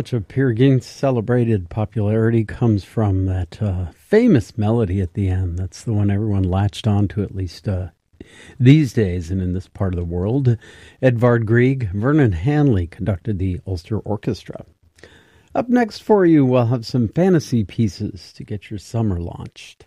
much of Peer Gynt's celebrated popularity comes from that famous melody at the end. That's the one everyone latched on to, at least these days and in this part of the world. Edvard Grieg, Vernon Hanley conducted the Ulster Orchestra. Up next for you, we'll have some fantasy pieces to get your summer launched.